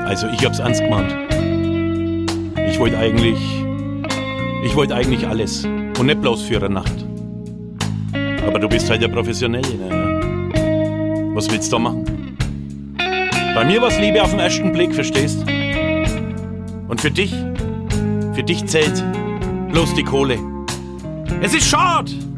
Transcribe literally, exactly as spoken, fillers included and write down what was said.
Also ich hab's ernst gemeint. Ich wollte eigentlich, ich wollte eigentlich alles und nicht bloß für eine Nacht. Aber du bist halt der Professionelle, ne? Was willst du da machen? Bei mir war's Liebe auf den ersten Blick, verstehst? Und für dich, für dich zählt bloß die Kohle. Es ist schade,